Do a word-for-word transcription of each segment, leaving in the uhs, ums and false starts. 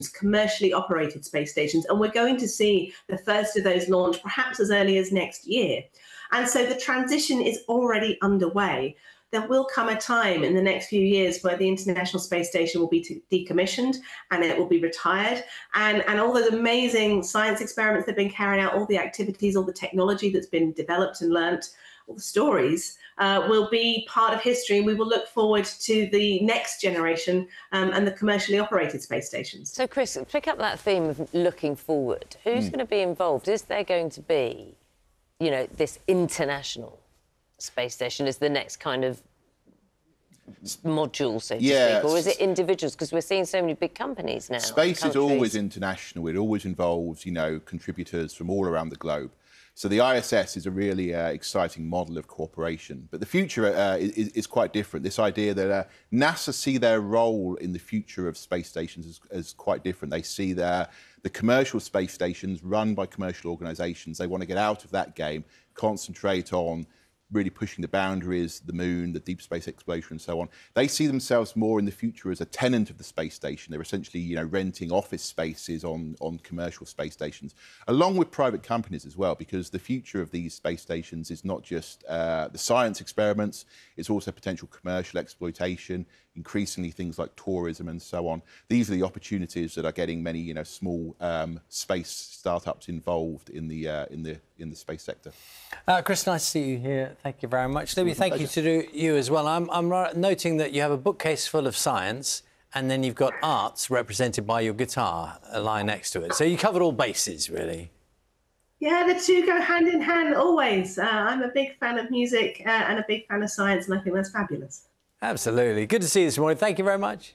commercially operated space stations, and we're going to see the first of those launch perhaps as early as next year. And so the transition is already underway. There will come a time in the next few years where the International Space Station will be decommissioned and it will be retired. And, and all those amazing science experiments that have been carried out, all the activities, all the technology that's been developed and learnt, all the stories uh, will be part of history. We will look forward to the next generation um, and the commercially operated space stations. So, Chris, pick up that theme of looking forward. Who's mm. going to be involved? Is there going to be, you know, this international space station is the next kind of module, so to yeah, speak, or is it individuals? Because we're seeing so many big companies now. Space is always international. It always involves, you know, contributors from all around the globe. So the I S S is a really uh, exciting model of cooperation. But the future uh, is, is quite different. This idea that uh, NASA see their role in the future of space stations as, as quite different. They see their, the commercial space stations run by commercial organisations. They want to get out of that game, concentrate on really pushing the boundaries, the moon, the deep space exploration and so on. They see themselves more in the future as a tenant of the space station. They're essentially, you know, renting office spaces on, on commercial space stations, along with private companies as well, because the future of these space stations is not just uh, the science experiments, it's also potential commercial exploitation, increasingly things like tourism and so on. These are the opportunities that are getting many, you know, small um, space startups involved in the uh, in the in the space sector. Uh, Chris, nice to see you here. Thank you very much. Libby, thank you to do, you as well. I'm, I'm noting that you have a bookcase full of science, and then you've got arts represented by your guitar lying next to it. So you covered all bases, really. Yeah, the two go hand in hand always. Uh, I'm a big fan of music uh, and a big fan of science, and I think that's fabulous. Absolutely. Good to see you this morning. Thank you very much.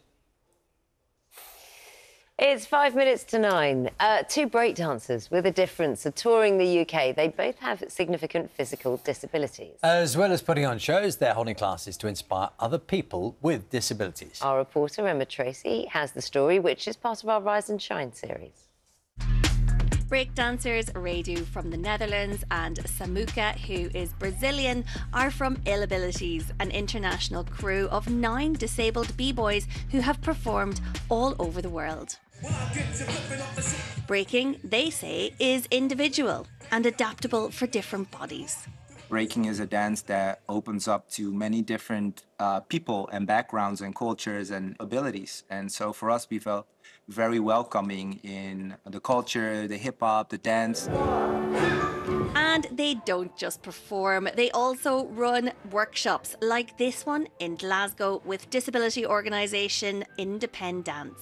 It's five minutes to nine. Uh, two breakdancers with a difference are touring the U K. They both have significant physical disabilities. As well as putting on shows, they're holding classes to inspire other people with disabilities. Our reporter, Emma Tracy, has the story, which is part of our Rise and Shine series. Breakdancers Radu from the Netherlands and Samuka, who is Brazilian, are from Ill Abilities, an international crew of nine disabled b-boys who have performed all over the world. Breaking, they say, is individual and adaptable for different bodies. Breaking is a dance that opens up to many different uh, people and backgrounds and cultures and abilities. And so for us, we felt very welcoming in the culture, the hip-hop, the dance. And they don't just perform, they also run workshops like this one in Glasgow with disability organisation Independance.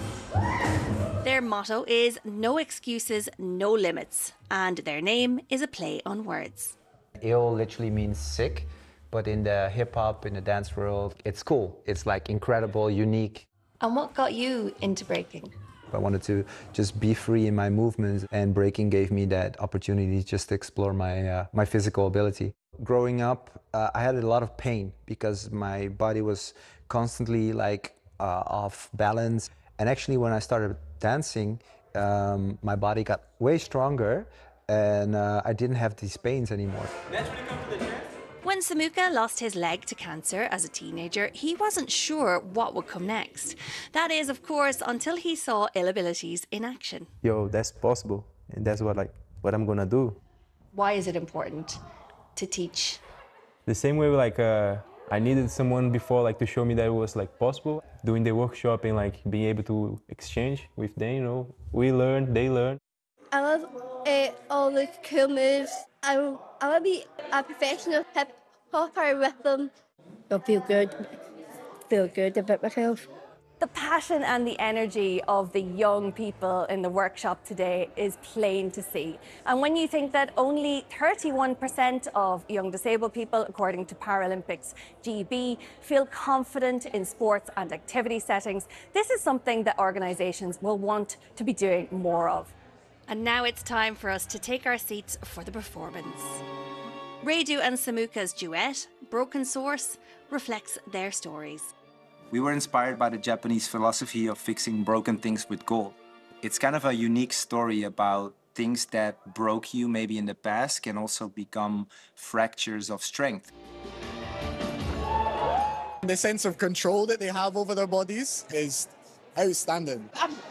Their motto is no excuses, no limits, and their name is a play on words. Ill literally means sick, but in the hip-hop, in the dance world, it's cool. It's like incredible, unique. And what got you into breaking? I wanted to just be free in my movements, and breaking gave me that opportunity just to explore my, uh, my physical ability. Growing up, uh, I had a lot of pain because my body was constantly like uh, off balance. And actually when I started dancing, um, my body got way stronger, and uh, I didn't have these pains anymore. When Samuka lost his leg to cancer as a teenager, he wasn't sure what would come next. That is, of course, until he saw Ill Abilities in action. Yo, that's possible, and that's what like what I'm gonna do. Why is it important to teach? The same way, like uh, I needed someone before, like to show me that it was like possible. Doing the workshop and like being able to exchange with them, you know, we learn, they learn. I love uh, all the cool moves. I, I want to be a professional hip hopper with them. I feel good, feel good about myself. The passion and the energy of the young people in the workshop today is plain to see. And when you think that only thirty-one percent of young disabled people, according to Paralympics G B, feel confident in sports and activity settings, this is something that organisations will want to be doing more of. And now it's time for us to take our seats for the performance. Radu and Samuka's duet, Broken Source, reflects their stories. We were inspired by the Japanese philosophy of fixing broken things with gold. It's kind of a unique story about things that broke you maybe in the past can also become fractures of strength. The sense of control that they have over their bodies is outstanding.